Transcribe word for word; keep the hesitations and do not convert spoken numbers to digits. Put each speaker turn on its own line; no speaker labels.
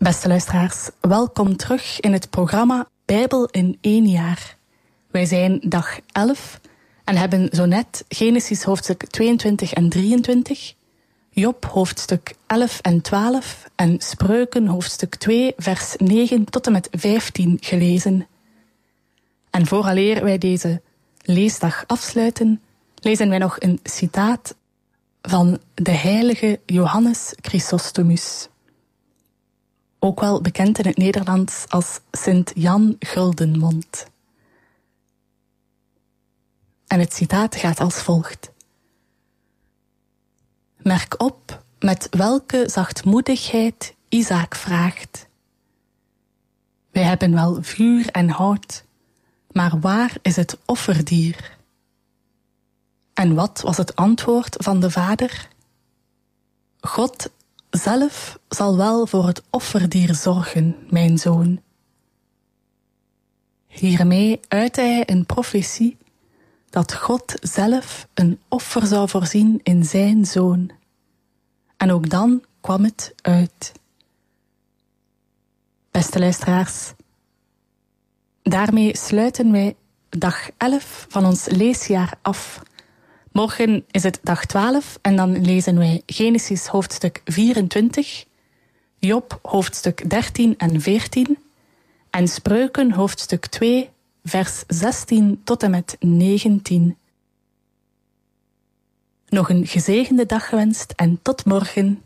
Beste luisteraars, welkom terug in het programma Bijbel in één jaar. Wij zijn dag elf en hebben zo net Genesis hoofdstuk tweeëntwintig en drieëntwintig, Job hoofdstuk elf en twaalf en Spreuken hoofdstuk twee vers negen tot en met vijftien gelezen. En vooraleer wij deze leesdag afsluiten, lezen wij nog een citaat van de heilige Johannes Chrysostomus. Ook wel bekend in het Nederlands als Sint Jan Guldenmond. En het citaat gaat als volgt. Merk op met welke zachtmoedigheid Isaak vraagt. Wij hebben wel vuur en hout, maar waar is het offerdier? En wat was het antwoord van de vader? God zelf zal wel voor het offerdier zorgen, mijn zoon. Hiermee uitte hij een profetie dat God zelf een offer zou voorzien in zijn zoon. En ook dan kwam het uit. Beste luisteraars, daarmee sluiten wij dag elf van ons leesjaar af. Morgen is het dag twaalf en dan lezen wij Genesis hoofdstuk vierentwintig, Job hoofdstuk dertien en veertien en Spreuken hoofdstuk twee, vers zestien tot en met negentien. Nog een gezegende dag gewenst en tot morgen.